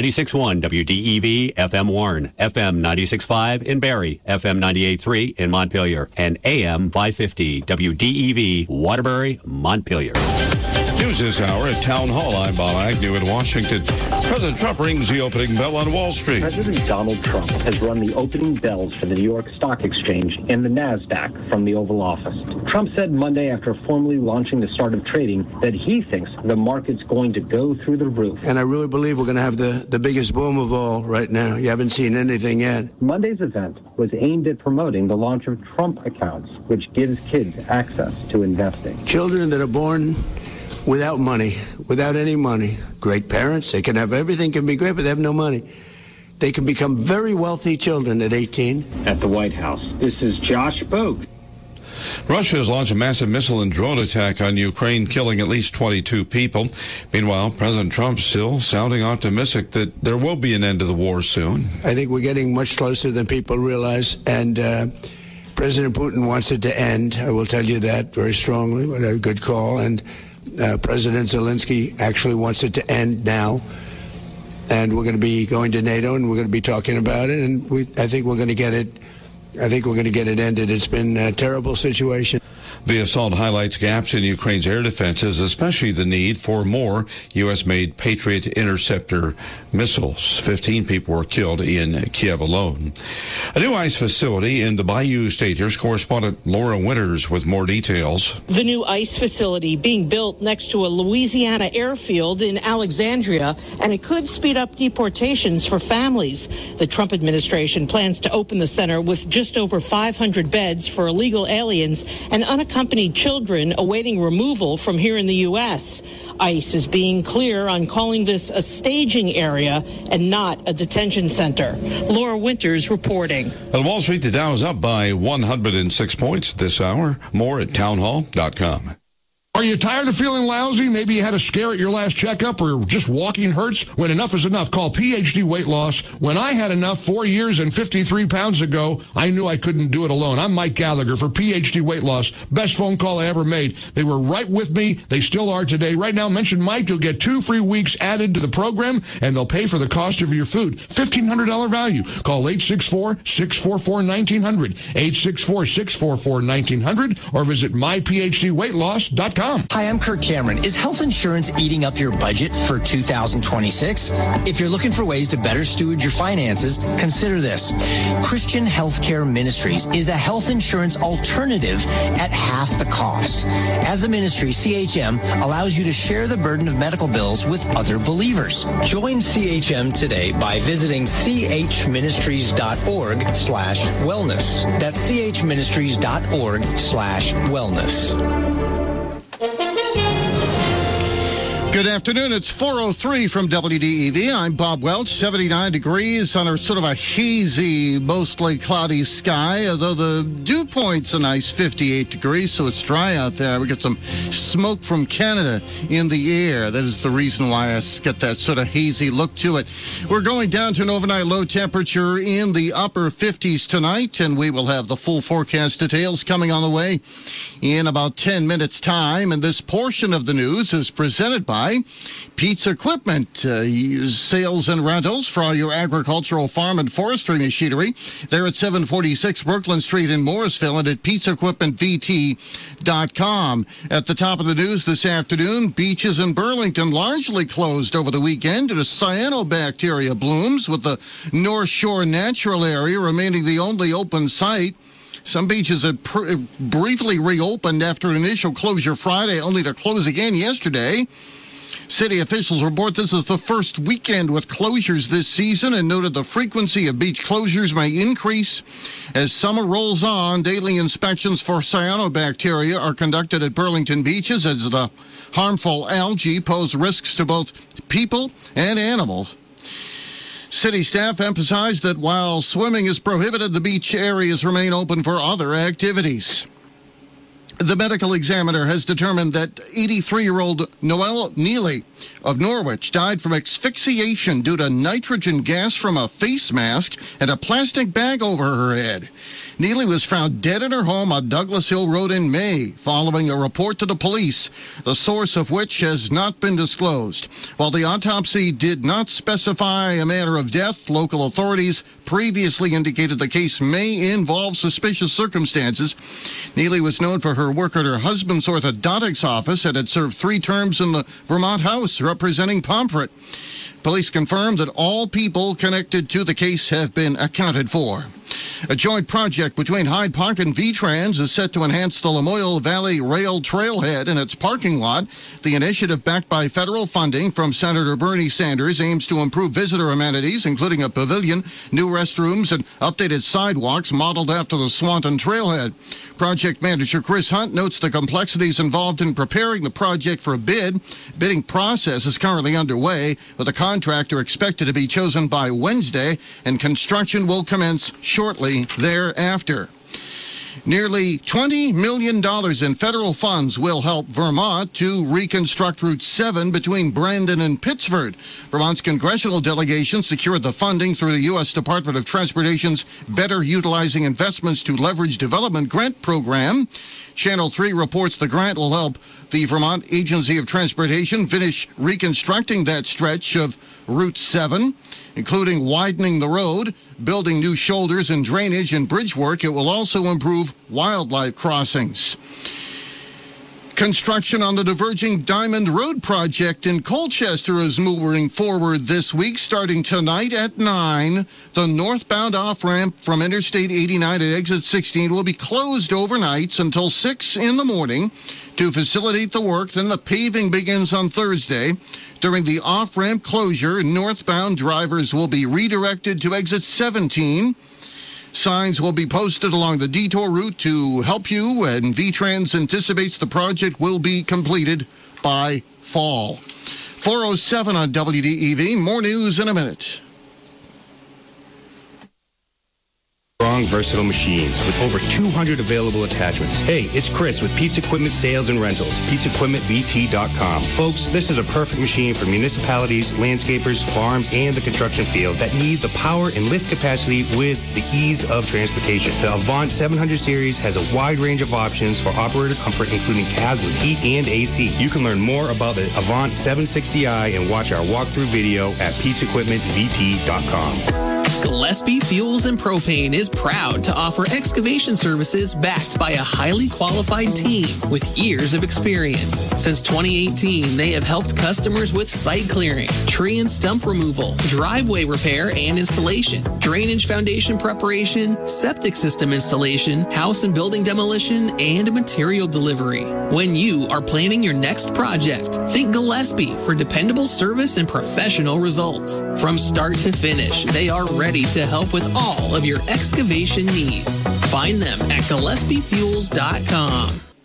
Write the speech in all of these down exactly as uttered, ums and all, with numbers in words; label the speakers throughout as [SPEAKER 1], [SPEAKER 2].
[SPEAKER 1] ninety-six point one W D E V F M Warren, F M ninety-six point five in Barrie, F M ninety-eight point three in Montpelier, and A M five fifty W D E V Waterbury, Montpelier.
[SPEAKER 2] News this hour at Town Hall. I'm Bob Agnew in Washington. President Trump rings the opening bell on Wall Street.
[SPEAKER 3] President Donald Trump has run the opening bells for the New York Stock Exchange and the NASDAQ from the Oval Office. Trump said Monday, after formally launching the start of trading, that he thinks the market's going to go through the roof.
[SPEAKER 4] And I really believe we're going to have the, the biggest boom of all right now. You haven't seen anything yet.
[SPEAKER 3] Monday's event was aimed at promoting the launch of Trump accounts, which gives kids access to investing.
[SPEAKER 4] Children that are born without money, without any money, great parents, they can have everything, can be great, but they have no money. They can become very wealthy children at eighteen.
[SPEAKER 3] At the White House, this is Josh Boak.
[SPEAKER 2] Russia has launched a massive missile and drone attack on Ukraine, killing at least twenty-two people. Meanwhile, President Trump still sounding optimistic that there will be an end to the war soon.
[SPEAKER 4] I think we're getting much closer than people realize, and uh, President Putin wants it to end. I will tell you that very strongly. What a good call. And Uh, President Zelensky actually wants it to end now, and we're going to be going to NATO, and we're going to be talking about it, and we, I think we're going to get it. I think we're going to get it ended. It's been a terrible situation.
[SPEAKER 2] The assault highlights gaps in Ukraine's air defenses, especially the need for more U S-made Patriot interceptor missiles. Fifteen people were killed in Kiev alone. A new ICE facility in the Bayou State. Here's correspondent Laura Winters with more details.
[SPEAKER 5] The new ICE facility being built next to a Louisiana airfield in Alexandria, and it could speed up deportations for families. The Trump administration plans to open the center with just over five hundred beds for illegal aliens and unaccompanied children awaiting removal from here in the U S. ICE is being clear on calling this a staging area and not a detention center. Laura Winters reporting.
[SPEAKER 2] On Wall Street, the Dow is up by one hundred six points this hour. More at townhall dot com.
[SPEAKER 6] Are you tired of feeling lousy? Maybe you had a scare at your last checkup, or just walking hurts? When enough is enough, call P H D Weight Loss. When I had enough four years and fifty-three pounds ago, I knew I couldn't do it alone. I'm Mike Gallagher for P H D Weight Loss. Best phone call I ever made. They were right with me. They still are today. Right now, mention Mike. You'll get two free weeks added to the program, and they'll pay for the cost of your food. fifteen hundred dollars value. Call eight six four, six four four, one nine zero zero, eight six four, six four four, one nine zero zero, or visit my p h d weight loss dot com.
[SPEAKER 7] Hi, I'm Kirk Cameron. Is health insurance eating up your budget for two thousand twenty-six? If you're looking for ways to better steward your finances, consider this. Christian Healthcare Ministries is a health insurance alternative at half the cost. As a ministry, C H M allows you to share the burden of medical bills with other believers. Join C H M today by visiting chministries.org slash wellness. That's chministries.org slash wellness.
[SPEAKER 8] Good afternoon. It's four oh three from W D E V. I'm Bob Welch. seventy-nine degrees on a sort of a hazy, mostly cloudy sky, although the dew point's a nice fifty-eight degrees, so it's dry out there. We get some smoke from Canada in the air. That is the reason why I get that sort of hazy look to it. We're going down to an overnight low temperature in the upper fifties tonight, and we will have the full forecast details coming on the way in about ten minutes' time. And this portion of the news is presented by Pizza Equipment, uh, sales and rentals for all your agricultural, farm, and forestry machinery. They're at seven forty-six Brooklyn Street in Morrisville and at pizza equipment v t dot com. At the top of the news this afternoon, beaches in Burlington largely closed over the weekend due to cyanobacteria blooms, with the North Shore Natural Area remaining the only open site. Some beaches had pr- briefly reopened after an initial closure Friday, only to close again yesterday. City officials report this is the first weekend with closures this season and noted the frequency of beach closures may increase as summer rolls on. Daily inspections for cyanobacteria are conducted at Burlington beaches as the harmful algae pose risks to both people and animals. City staff emphasized that while swimming is prohibited, the beach areas remain open for other activities. The medical examiner has determined that eighty-three-year-old Noelle Neely of Norwich died from asphyxiation due to nitrogen gas from a face mask and a plastic bag over her head. Neely was found dead in her home on Douglas Hill Road in May, following a report to the police, the source of which has not been disclosed. While the autopsy did not specify a manner of death, local authorities previously indicated the case may involve suspicious circumstances. Neely was known for her work at her husband's orthodontics office and had served three terms in the Vermont House representing Pomfret. Police confirmed that all people connected to the case have been accounted for. A joint project between Hyde Park and V-Trans is set to enhance the Lamoille Valley Rail Trailhead and its parking lot. The initiative, backed by federal funding from Senator Bernie Sanders, aims to improve visitor amenities, including a pavilion, new restrooms, and updated sidewalks modeled after the Swanton Trailhead. Project manager Chris Hunt notes the complexities involved in preparing the project for a bid. Bidding process is currently underway, with a contractor expected to be chosen by Wednesday, and construction will commence shortly thereafter. Nearly twenty million dollars in federal funds will help Vermont to reconstruct Route seven between Brandon and Pittsford. Vermont's congressional delegation secured the funding through the U S Department of Transportation's Better Utilizing Investments to Leverage Development grant program. Channel three reports the grant will help the Vermont Agency of Transportation finish reconstructing that stretch of Route seven, including widening the road, building new shoulders and drainage and bridge work. It will also improve wildlife crossings. Construction on the diverging Diamond Road project in Colchester is moving forward this week, starting tonight at nine. The northbound off-ramp from Interstate eighty-nine at exit sixteen will be closed overnights until six in the morning to facilitate the work. Then the paving begins on Thursday. During the off-ramp closure, northbound drivers will be redirected to exit seventeen. Signs will be posted along the detour route to help you, and V-Trans anticipates the project will be completed by fall. four oh seven on W D E V. More news in a minute.
[SPEAKER 9] Strong, versatile machines with over two hundred available attachments. Hey, it's Chris with Pete's Equipment Sales and Rentals, Pete's Equipment V T dot com. Folks, this is a perfect machine for municipalities, landscapers, farms, and the construction field that need the power and lift capacity with the ease of transportation. The Avant seven hundred series has a wide range of options for operator comfort, including cabs with heat and A C. You can learn more about the Avant seven sixty i and watch our walkthrough video at Pete's Equipment V T dot com.
[SPEAKER 10] Gillespie Fuels and Propane is proud to offer excavation services backed by a highly qualified team with years of experience. Since twenty eighteen, they have helped customers with site clearing, tree and stump removal, driveway repair and installation, drainage foundation preparation, septic system installation, house and building demolition, and material delivery. When you are planning your next project, think Gillespie for dependable service and professional results. From start to finish, they are ready to help with all of your excavation needs. Find them at Gillespie Fuels dot com.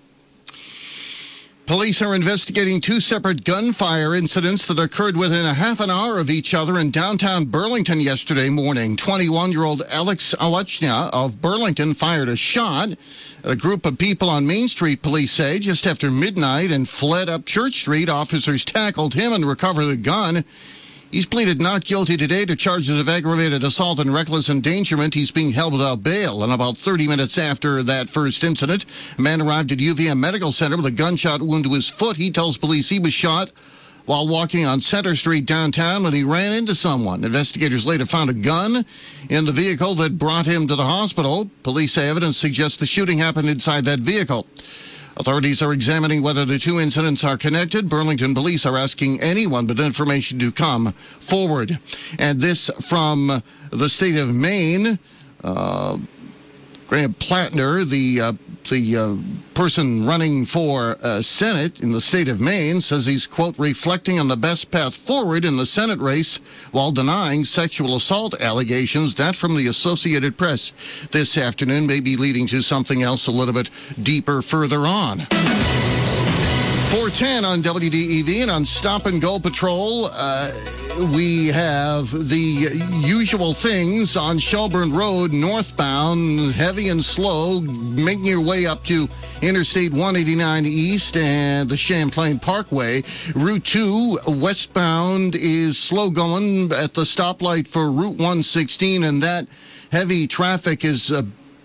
[SPEAKER 8] Police are investigating two separate gunfire incidents that occurred within a half an hour of each other in downtown Burlington yesterday morning. twenty-one-year-old Alex Alechna of Burlington fired a shot at a group of people on Main Street, police say, just after midnight, and fled up Church Street. Officers tackled him and recovered the gun. He's pleaded not guilty today to charges of aggravated assault and reckless endangerment. He's being held without bail. And about thirty minutes after that first incident, a man arrived at U V M Medical Center with a gunshot wound to his foot. He tells police he was shot while walking on Center Street downtown when he ran into someone. Investigators later found a gun in the vehicle that brought him to the hospital. Police say evidence suggests the shooting happened inside that vehicle. Authorities are examining whether the two incidents are connected. Burlington police are asking anyone with information to come forward. And this from the state of Maine. Uh, Graham Plattner, the uh, the uh, person running for uh, Senate in the state of Maine, says he's, quote, reflecting on the best path forward in the Senate race while denying sexual assault allegations. That from the Associated Press this afternoon, may be leading to something else a little bit deeper further on. four ten on W D E V, and on Stop and Go Patrol, uh, we have the usual things on Shelburne Road, northbound, heavy and slow, making your way up to Interstate one eighty-nine East and the Champlain Parkway. Route two, westbound, is slow going at the stoplight for Route one sixteen, and that heavy traffic is uh,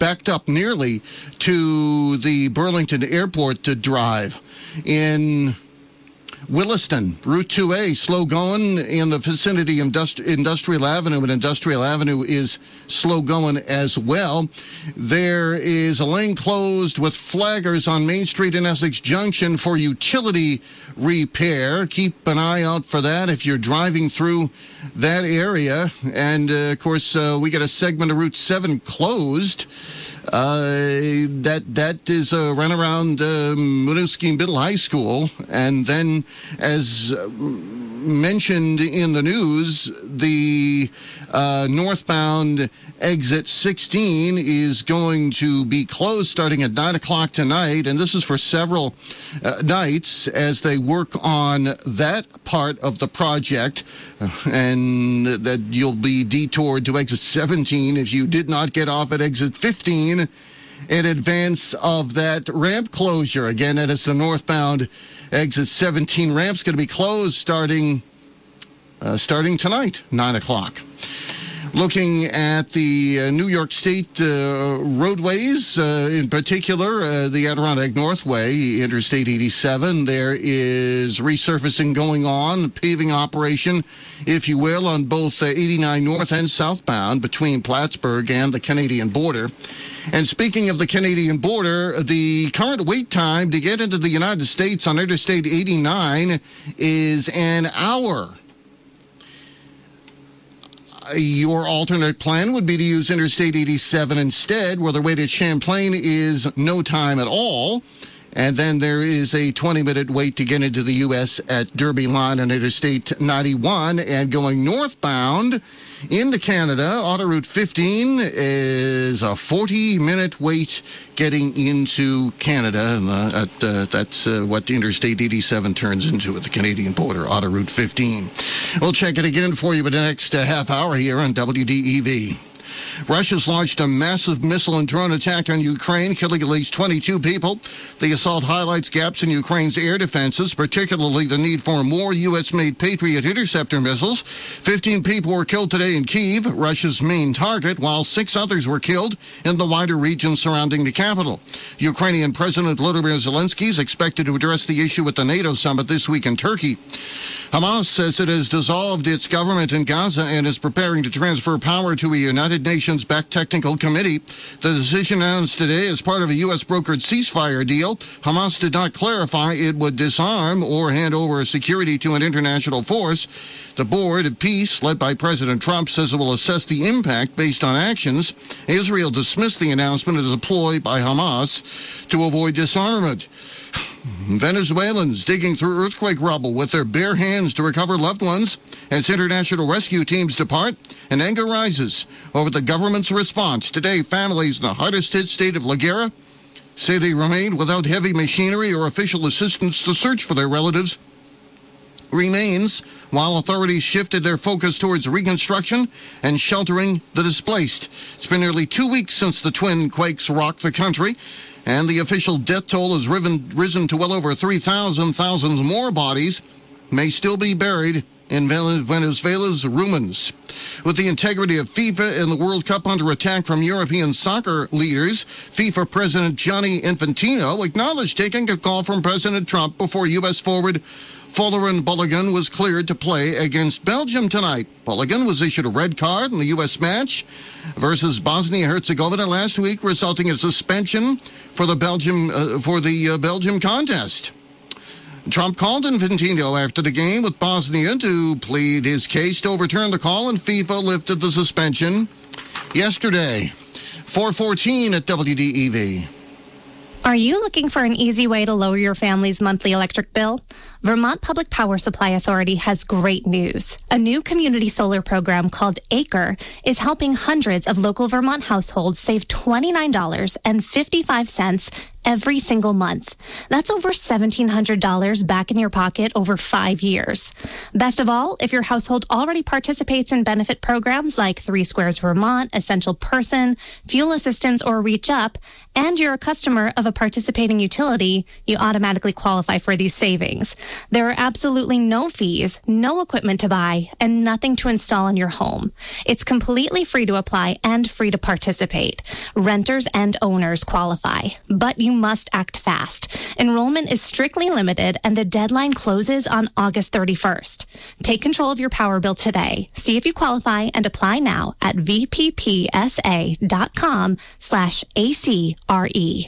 [SPEAKER 8] backed up nearly to the Burlington Airport to drive. In Williston, Route two A, slow going in the vicinity of Industri- Industrial Avenue, and Industrial Avenue is slow going as well. There is a lane closed with flaggers on Main Street in Essex Junction for utility repair. Keep an eye out for that if you're driving through that area. And, uh, of course, uh, we got a segment of Route seven closed. Uh, that that is uh, run around uh, Winooski Middle High School. And then, as uh, mentioned in the news, the uh, northbound exit sixteen is going to be closed starting at nine o'clock tonight. And this is for several uh, nights as they work on that part of the project. And that you'll be detoured to exit seventeen if you did not get off at exit fifteen in advance of that ramp closure. Again, that is the northbound exit seventeen ramp's going to be closed starting uh, starting tonight, nine o'clock. Looking at the uh, New York State uh, roadways, uh, in particular, uh, the Adirondack Northway, Interstate eighty-seven, there is resurfacing going on, paving operation, if you will, on both uh, eighty-nine north and southbound between Plattsburgh and the Canadian border. And speaking of the Canadian border, the current wait time to get into the United States on Interstate eighty-nine is an hour. Your alternate plan would be to use Interstate eighty-seven instead, where the wait at Champlain is no time at all. And then there is a twenty-minute wait to get into the U S at Derby Line on Interstate ninety-one. And going northbound into Canada, Auto Route fifteen is a forty-minute wait getting into Canada. And uh, at, uh, that's uh, what Interstate eighty-seven turns into at the Canadian border, Auto Route fifteen. We'll check it again for you in the next uh, half hour here on W D E V. Russia's launched a massive missile and drone attack on Ukraine, killing at least twenty-two people. The assault highlights gaps in Ukraine's air defenses, particularly the need for more U S-made Patriot interceptor missiles. fifteen people were killed today in Kyiv, Russia's main target, while six others were killed in the wider region surrounding the capital. Ukrainian President Volodymyr Zelensky is expected to address the issue at the NATO summit this week in Turkey. Hamas says it has dissolved its government in Gaza and is preparing to transfer power to a United Nations-backed technical committee. The decision announced today as part of a U S brokered ceasefire deal. Hamas did not clarify it would disarm or hand over security to an international force. The Board of Peace, led by President Trump, says it will assess the impact based on actions. Israel dismissed the announcement as a ploy by Hamas to avoid disarmament. Venezuelans digging through earthquake rubble with their bare hands to recover loved ones as international rescue teams depart, and anger rises over the government's response. Today, families in the hardest-hit state of La Guera say they remain without heavy machinery or official assistance to search for their relatives. Remains while authorities shifted their focus towards reconstruction and sheltering the displaced. It's been nearly two weeks since the twin quakes rocked the country, and the official death toll has riven, risen to well over three thousand. Thousands more bodies may still be buried in Venezuela's ruins. With the integrity of FIFA and the World Cup under attack from European soccer leaders, FIFA President Gianni Infantino acknowledged taking a call from President Trump before U S forward Folarin Balogun was cleared to play against Belgium tonight. Balogun was issued a red card in the U S match versus Bosnia-Herzegovina last week, resulting in suspension for the Belgium uh, for the uh, Belgium contest. Trump called Infantino after the game with Bosnia to plead his case to overturn the call, and FIFA lifted the suspension yesterday. four fourteen at W D E V.
[SPEAKER 11] Are you looking for an easy way to lower your family's monthly electric bill? Vermont Public Power Supply Authority has great news. A new community solar program called ACRE is helping hundreds of local Vermont households save twenty-nine dollars and fifty-five cents every single month. That's over seventeen hundred dollars back in your pocket over five years. Best of all, if your household already participates in benefit programs like Three Squares Vermont, Essential Person, Fuel Assistance, or Reach Up, and you're a customer of a participating utility, you automatically qualify for these savings. There are absolutely no fees, no equipment to buy, and nothing to install in your home. It's completely free to apply and free to participate. Renters and owners qualify, but you must act fast. Enrollment is strictly limited, and the deadline closes on August thirty-first. Take control of your power bill today. See if you qualify and apply now at vppsa.com slash ACRE.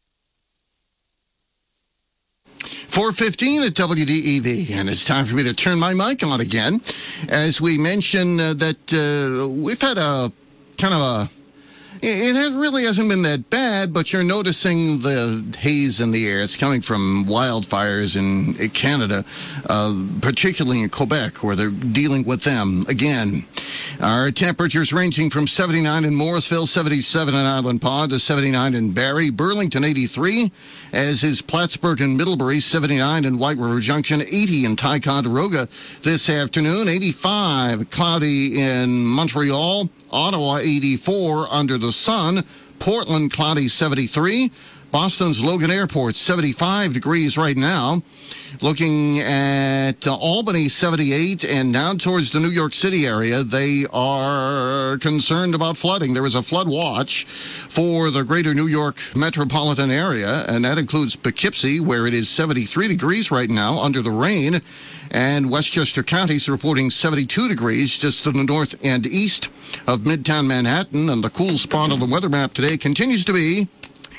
[SPEAKER 8] four fifteen at W D E V, and it's time for me to turn my mic on again. As we mentioned uh, that uh, we've had a kind of a, it has, really hasn't been that bad, but you're noticing the haze in the air. It's coming from wildfires in Canada, uh, particularly in Quebec, where they're dealing with them again. Our temperatures ranging from seventy-nine in Morrisville, seventy-seven in Island Pond, to seventy-nine in Barrie, Burlington eighty-three, as is Plattsburgh and Middlebury, seventy-nine in White River Junction, eighty in Ticonderoga this afternoon, eighty-five cloudy in Montreal, Ottawa eighty-four under the sun, Portland cloudy seventy-three, Boston's Logan Airport seventy-five degrees right now. Looking at uh, Albany seventy-eight, and down towards the New York City area, they are concerned about flooding. There is a flood watch for the greater New York metropolitan area, and that includes Poughkeepsie, where it is seventy-three degrees right now under the rain, and Westchester County is reporting seventy-two degrees just to the north and east of Midtown Manhattan, and the cool spot on the weather map today continues to be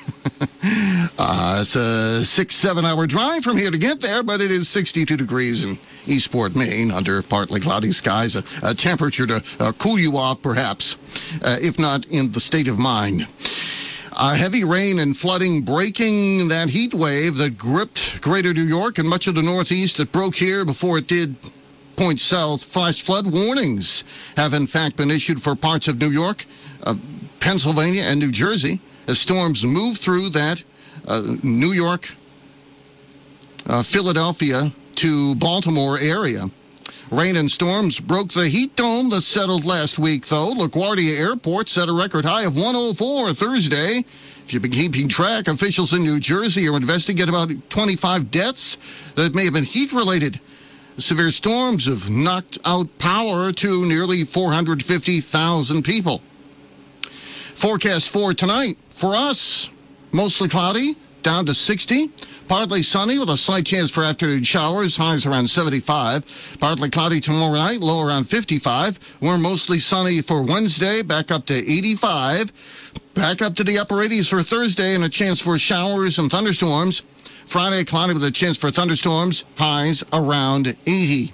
[SPEAKER 8] uh, it's a six, seven hour drive from here to get there, but it is sixty-two degrees in Eastport, Maine, under partly cloudy skies, a, a temperature to uh, cool you off, perhaps, uh, if not in the state of mind. Uh, heavy rain and flooding breaking that heat wave that gripped greater New York and much of the Northeast. It broke here before it did point south. Flash flood warnings have, in fact, been issued for parts of New York, uh, Pennsylvania, and New Jersey as storms move through that uh, New York, uh, Philadelphia to Baltimore area. Rain and storms broke the heat dome that settled last week, though. LaGuardia Airport set a record high of one oh four Thursday. If you've been keeping track, officials in New Jersey are investigating about twenty-five deaths that may have been heat-related. Severe storms have knocked out power to nearly four hundred fifty thousand people. Forecast for tonight, for us, mostly cloudy, down to sixty. Partly sunny with a slight chance for afternoon showers, highs around seventy-five. Partly cloudy tomorrow night, low around fifty-five. We're mostly sunny for Wednesday, back up to eighty-five. Back up to the upper eighties for Thursday, and a chance for showers and thunderstorms. Friday, cloudy with a chance for thunderstorms, highs around eighty.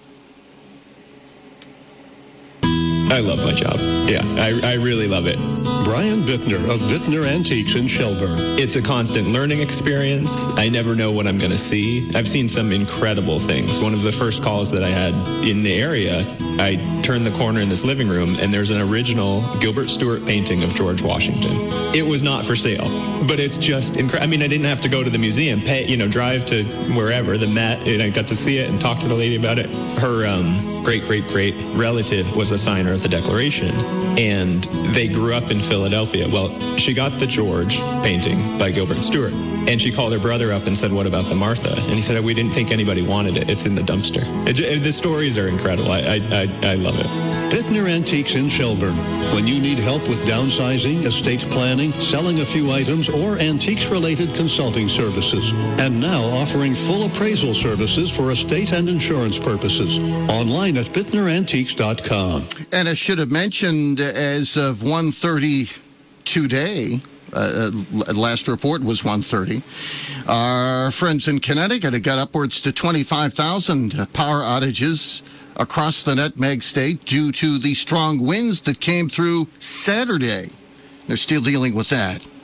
[SPEAKER 12] I love my job. Yeah, I, I really love it.
[SPEAKER 13] Brian Bittner of Bittner Antiques in Shelburne.
[SPEAKER 12] It's a constant learning experience. I never know what I'm going to see. I've seen some incredible things. One of the first calls that I had in the area, I turned the corner in this living room, and there's an original Gilbert Stuart painting of George Washington. It was not for sale, but it's just incredible. I mean, I didn't have to go to the museum, pay, you know, drive to wherever, the Met, and I got to see it and talk to the lady about it. Her um, great, great, great relative was a signer of the Declaration, and they grew up in Philadelphia. Well, she got the George painting by Gilbert Stuart, and she called her brother up and said, "What about the Martha?" And he said, "We didn't think anybody wanted it. It's in the dumpster." It, the stories are incredible. I, I, I, I love it.
[SPEAKER 13] Bittner Antiques in Shelburne. When you need help with downsizing, estate planning, selling a few items, or antiques-related consulting services. And now offering full appraisal services for estate and insurance purposes. Online at bittner antiques dot com.
[SPEAKER 8] And I should have mentioned, as of one thirty today, uh, last report was one thirty, our friends in Connecticut have got upwards to twenty-five thousand power outages across the Nutmeg State due to the strong winds that came through Saturday. They're still dealing with that.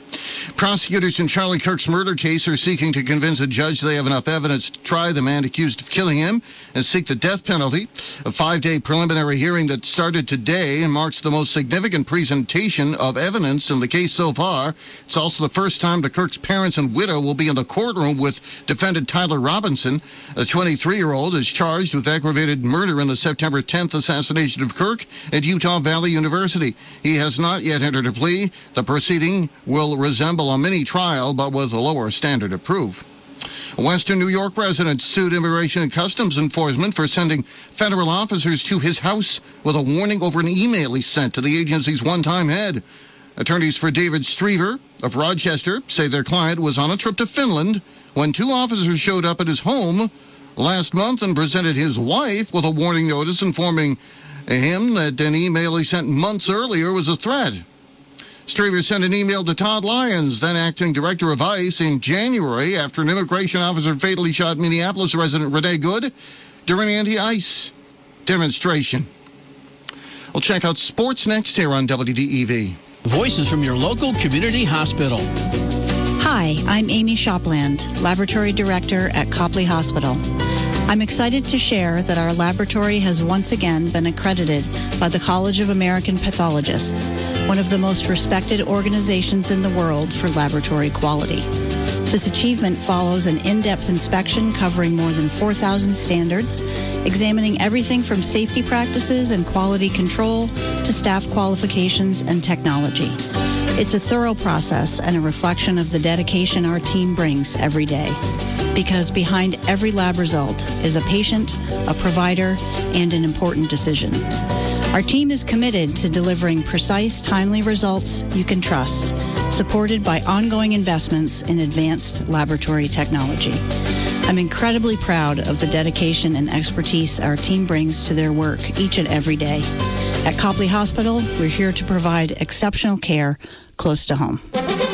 [SPEAKER 8] Prosecutors in Charlie Kirk's murder case are seeking to convince a judge they have enough evidence to try the man accused of killing him and seek the death penalty. A five-day preliminary hearing that started today and marks the most significant presentation of evidence in the case so far. It's also the first time the Kirk's parents and widow will be in the courtroom with defendant Tyler Robinson. A twenty-three-year-old is charged with aggravated murder in the September tenth assassination of Kirk at Utah Valley University. He has not yet entered a plea. The proceeding will resemble a mini trial, but with a lower standard of proof. A Western New York resident sued Immigration and Customs Enforcement for sending federal officers to his house with a warning over an email he sent to the agency's one-time head. Attorneys for David Streever of Rochester say their client was on a trip to Finland when two officers showed up at his home last month and presented his wife with a warning notice informing him that an email he sent months earlier was a threat. Streever sent an email to Todd Lyons, then acting director of ICE, in January after an immigration officer fatally shot Minneapolis resident Renee Good during an anti-ICE demonstration. We'll check out sports next here on W D E V.
[SPEAKER 14] Voices from your local community hospital.
[SPEAKER 15] Hi, I'm Amy Shopland, Laboratory Director at Copley Hospital. I'm excited to share that our laboratory has once again been accredited by the College of American Pathologists, one of the most respected organizations in the world for laboratory quality. This achievement follows an in-depth inspection covering more than four thousand standards, examining everything from safety practices and quality control to staff qualifications and technology. It's a thorough process and a reflection of the dedication our team brings every day. Because behind every lab result is a patient, a provider, and an important decision. Our team is committed to delivering precise, timely results you can trust, supported by ongoing investments in advanced laboratory technology. I'm incredibly proud of the dedication and expertise our team brings to their work each and every day. At Copley Hospital, we're here to provide exceptional care close to home.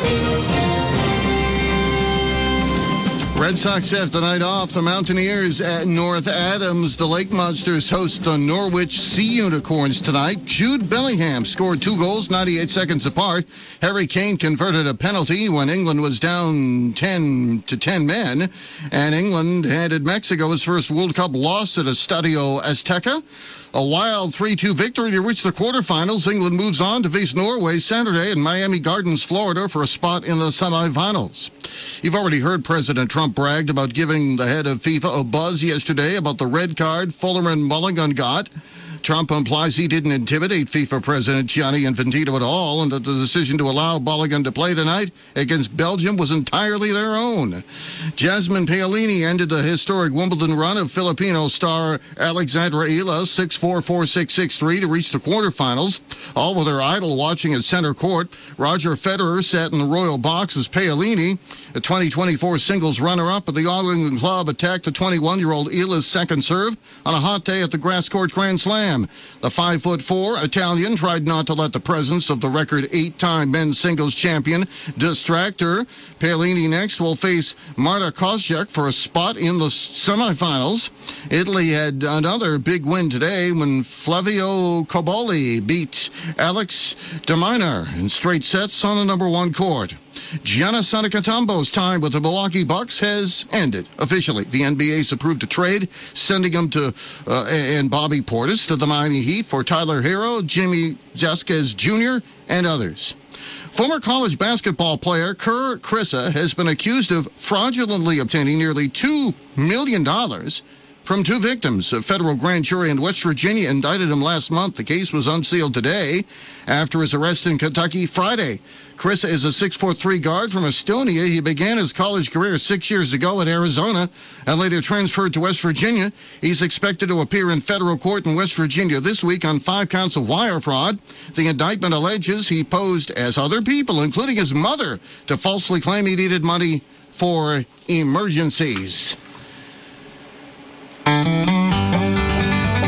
[SPEAKER 8] Red Sox have the night off. The Mountaineers at North Adams. The Lake Monsters host the Norwich Sea Unicorns tonight. Jude Bellingham scored two goals ninety-eight seconds apart. Harry Kane converted a penalty when England was down ten to ten men. And England handed Mexico its first World Cup loss at Estadio Azteca. A wild three two victory to reach the quarterfinals. England moves on to face Norway Saturday in Miami Gardens, Florida, for a spot in the semifinals. You've already heard President Trump bragged about giving the head of FIFA a buzz yesterday about the red card Fuller and Mulligan got. Trump implies he didn't intimidate FIFA President Gianni Infantino at all, and that the decision to allow Mulligan to play tonight against Belgium was entirely their own. Jasmine Paolini ended the historic Wimbledon run of Filipino star Alexandra Ila six four, four six, six three to reach the quarterfinals, all with her idol watching at center court. Roger Federer sat in the royal box as Paolini, the twenty twenty-four singles runner-up at the All England Club, attacked the twenty-one-year-old Ila's second serve on a hot day at the grass court Grand Slam. The five foot four Italian tried not to let the presence of the record eight-time men's singles champion distract her. Paolini next will face Marta Kostyuk for a spot in the semifinals. Italy had another big win today when Flavio Cobolli beat Alex de Minaur in straight sets on the number one court. Giannis Antetokounmpo's time with the Milwaukee Bucks has ended officially. The N B A's approved a trade, sending him to uh, and Bobby Portis to the Miami Heat for Tyler Hero, Jimmy Jasquez Junior, and others. Former college basketball player Kerr Kriisa has been accused of fraudulently obtaining nearly two million dollars from two victims. A federal grand jury in West Virginia indicted him last month. The case was unsealed today after his arrest in Kentucky Friday. Kriisa is a six foot three guard from Estonia. He began his college career six years ago at Arizona and later transferred to West Virginia. He's expected to appear in federal court in West Virginia this week on five counts of wire fraud. The indictment alleges he posed as other people, including his mother, to falsely claim he needed money for emergencies.
[SPEAKER 16] P and R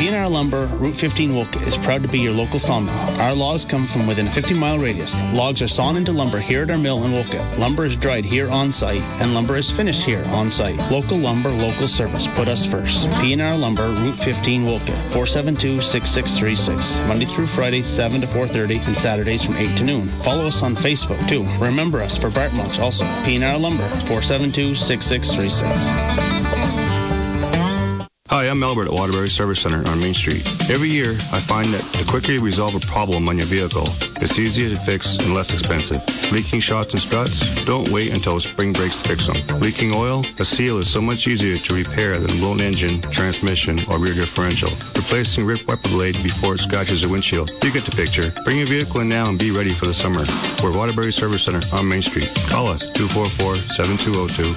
[SPEAKER 16] Lumber, Route fifteen Wolcott is proud to be your local sawmill. Our logs come from within a fifty mile radius. Logs are sawn into lumber here at our mill in Wolcott. Lumber is dried here on site, and lumber is finished here on site. Local lumber, local service. Put us first. P and R Lumber, Route fifteen Wolcott, four seven two, six six three six. Monday through Friday, seven to four thirty, and Saturdays from eight to noon. Follow us on Facebook, too. Remember us for Bart Mulch, also. P and R Lumber, four seven two, six six three six.
[SPEAKER 9] Hi, I'm Albert at Waterbury Service Center on Main Street. Every year, I find that the quicker you resolve a problem on your vehicle, it's easier to fix and less expensive. Leaking shots and struts? Don't wait until spring breaks to fix them. Leaking oil? A seal is so much easier to repair than a blown engine, transmission, or rear differential. Replacing ripped wiper blade before it scratches the windshield. You get the picture. Bring your vehicle in now and be ready for the summer. We're Waterbury Service Center on Main Street. Call us, two four four, seven two zero two.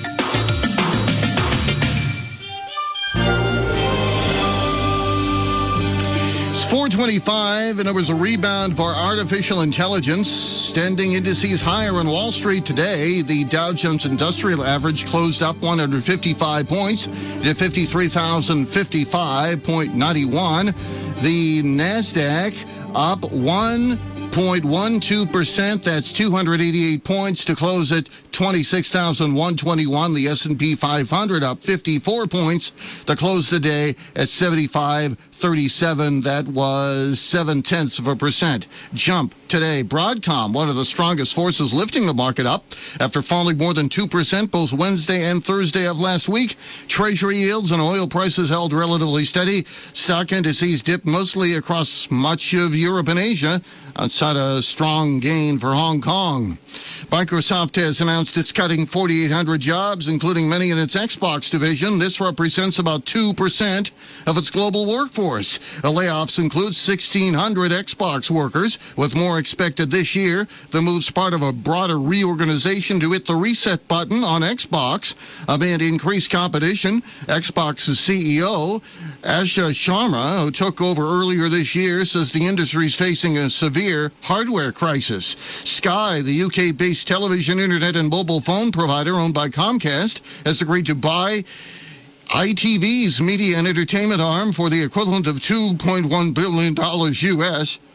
[SPEAKER 8] four twenty-five, and there was a rebound for artificial intelligence. Standing indices higher on Wall Street today. The Dow Jones Industrial Average closed up one hundred fifty-five points to fifty-three thousand fifty-five point nine one. The NASDAQ up one point one two percent. That's two hundred eighty-eight points to close at twenty-six thousand one hundred twenty-one. The S and P five hundred up fifty-four points to close the day at seventy-five thirty-seven. That was seven tenths of a percent jump today. Broadcom, one of the strongest forces lifting the market up after falling more than two percent both Wednesday and Thursday of last week. Treasury yields and oil prices held relatively steady. Stock indices dipped mostly across much of Europe and Asia, outside a strong gain for Hong Kong. Microsoft has announced it's cutting forty-eight hundred jobs, including many in its Xbox division. This represents about two percent of its global workforce. The layoffs include sixteen hundred Xbox workers, with more expected this year. The move's part of a broader reorganization to hit the reset button on Xbox amid increased competition. Xbox's C E O, Asha Sharma, who took over earlier this year, says the industry is facing a severe hardware crisis. Sky, the U K-based television, internet, and mobile phone provider owned by Comcast, has agreed to buy I T V's media and entertainment arm for the equivalent of two point one billion dollars U S